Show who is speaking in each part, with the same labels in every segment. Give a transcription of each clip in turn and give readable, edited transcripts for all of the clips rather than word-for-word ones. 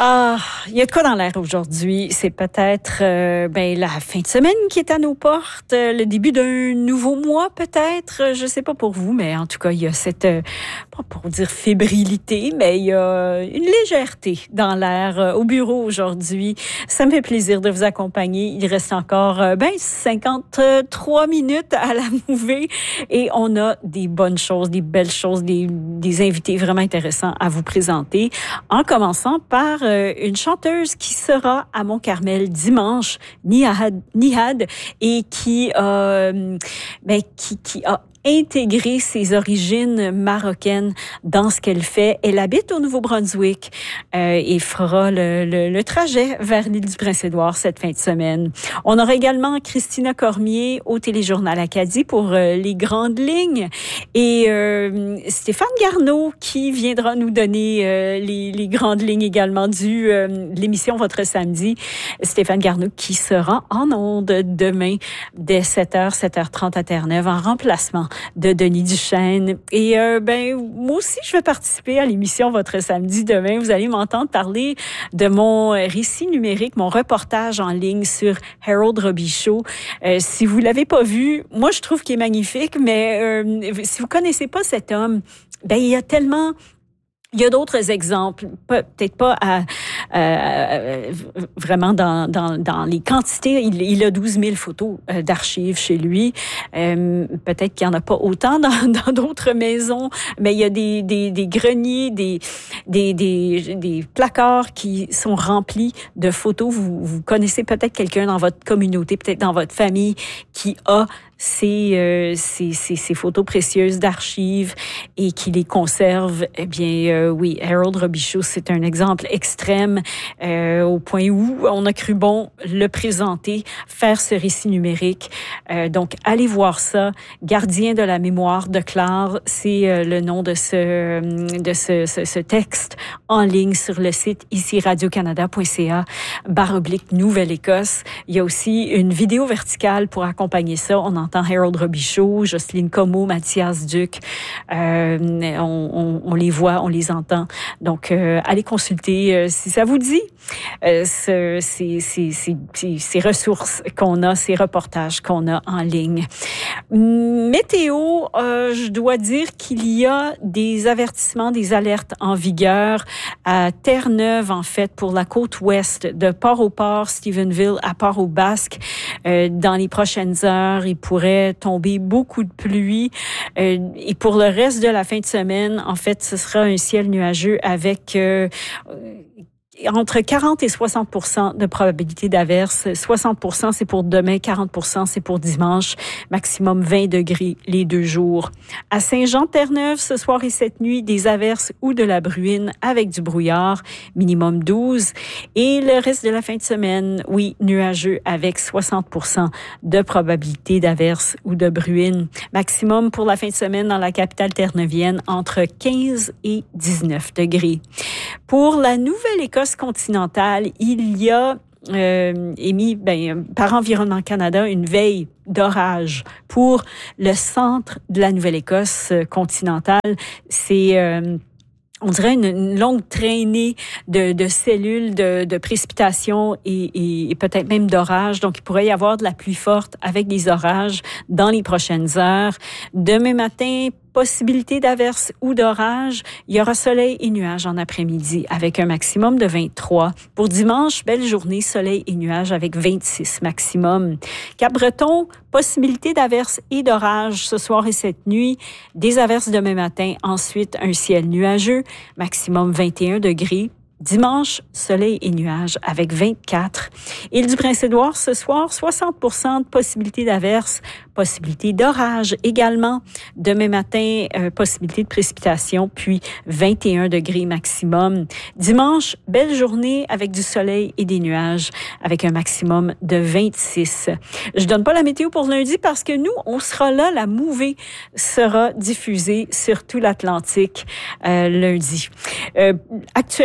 Speaker 1: Ah, il y a de quoi dans l'air aujourd'hui. C'est peut-être la fin de semaine qui est à nos portes, le début d'un nouveau mois peut-être. Je sais pas pour vous, mais en tout cas, il y a cette, pas pour dire fébrilité, mais il y a une légèreté dans l'air au bureau aujourd'hui. Ça me fait plaisir de vous accompagner. Il reste encore 53 minutes à la mouvée et on a des bonnes choses, des belles choses, des invités vraiment intéressants à vous présenter. En commençant par une chanteuse qui sera à Mont-Carmel dimanche, Nihad, et qui a intégrer ses origines marocaines dans ce qu'elle fait. Elle habite au Nouveau-Brunswick et fera le trajet vers l'île du Prince-Édouard cette fin de semaine. On aura également Christina Cormier au Téléjournal Acadie pour les grandes lignes et Stéphane Garneau qui viendra nous donner les grandes lignes également de l'émission Votre Samedi. Stéphane Garneau qui sera en ondes demain dès 7h, 7h30 à Terre-Neuve en remplacement de Denis Duchesne. Et moi aussi, je vais participer à l'émission Votre Samedi demain. Vous allez m'entendre parler de mon récit numérique, mon reportage en ligne sur Harold Robichaud. Si vous l'avez pas vu, moi, je trouve qu'il est magnifique, mais si vous connaissez pas cet homme, il y a tellement... Il y a d'autres exemples, peut-être pas vraiment dans les quantités. Il a 12 000 photos d'archives chez lui. Peut-être qu'il n'y en a pas autant dans d'autres maisons, mais il y a des greniers, des placards qui sont remplis de photos. Vous connaissez peut-être quelqu'un dans votre communauté, peut-être dans votre famille qui a ces photos précieuses d'archives et qui les conserve. Eh bien, oui, Harold Robichaud, c'est un exemple extrême au point où on a cru bon le présenter, faire ce récit numérique. Donc, allez voir ça. Gardien de la mémoire de Clare, c'est le nom de ce texte en ligne sur le site ici radiocanada.ca/Nouvelle-Écosse. Il y a aussi une vidéo verticale pour accompagner ça. On entend Harold Robichaud, Jocelyne Comeau, Mathias Duc. On les voit, on les entend. Donc, allez consulter si ça vous dit ces ressources qu'on a, ces reportages qu'on a en ligne. Météo, je dois dire qu'il y a des avertissements, des alertes en vigueur à Terre-Neuve, en fait, pour la côte ouest, de Port-au-Port, Stephenville à Port-au-Basque. Dans les prochaines heures, il pourrait tomber beaucoup de pluie. Et pour le reste de la fin de semaine, en fait, ce sera un ciel nuageux avec entre 40 et 60% de probabilité d'averse. 60%, c'est pour demain, 40%, c'est pour dimanche. Maximum 20 degrés les 2 jours. À Saint-Jean-Terre-Neuve, ce soir et cette nuit, des averses ou de la bruine avec du brouillard. Minimum 12. Et le reste de la fin de semaine, oui, nuageux avec 60% de probabilité d'averse ou de bruine. Maximum pour la fin de semaine dans la capitale terre-neuvienne, entre 15 et 19 degrés. Pour la Nouvelle-Écosse continentale, il y a émis par Environnement Canada une veille d'orage pour le centre de la Nouvelle-Écosse continentale. C'est on dirait une longue traînée de cellules de précipitations et peut-être même d'orages. Donc, il pourrait y avoir de la pluie forte avec des orages dans les prochaines heures. Demain matin, possibilité d'averse ou d'orage. Il y aura soleil et nuages en après-midi avec un maximum de 23. Pour dimanche, belle journée, soleil et nuages avec 26 maximum. Cap-Breton, possibilité d'averse et d'orage ce soir et cette nuit. Des averses demain matin. Ensuite, un ciel nuageux, maximum 21 degrés. Dimanche, soleil et nuages avec 24. Île du Prince-Édouard, ce soir, 60% de possibilité d'averse, possibilité d'orage également. Demain matin, possibilité de précipitation, puis 21 degrés maximum. Dimanche, belle journée avec du soleil et des nuages, avec un maximum de 26. Je donne pas la météo pour lundi parce que nous, on sera là, la mouvée sera diffusée sur tout l'Atlantique lundi. Actuellement, l'heure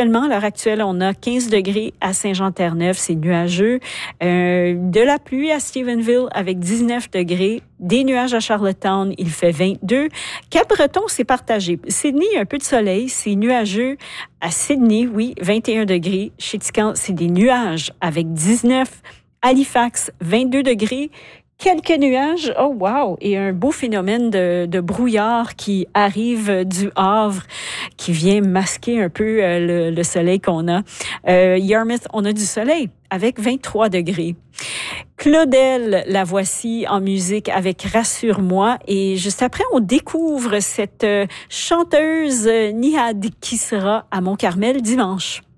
Speaker 1: actuelle, on a 15 degrés à Saint-Jean-Terre-Neuve, c'est nuageux. De la pluie à Stephenville avec 19 degrés. Des nuages à Charlottetown, il fait 22. Cap-Breton, c'est partagé. Sydney, un peu de soleil, c'est nuageux. À Sydney, oui, 21 degrés. Chez Ticans, c'est des nuages avec 19. Halifax, 22 degrés. Quelques nuages, oh wow, et un beau phénomène de brouillard qui arrive du Havre, qui vient masquer un peu le soleil qu'on a. Yarmouth, on a du soleil avec 23 degrés. Claudel, la voici en musique avec Rassure-moi. Et juste après, on découvre cette chanteuse Nihad qui sera à Mont-Carmel dimanche.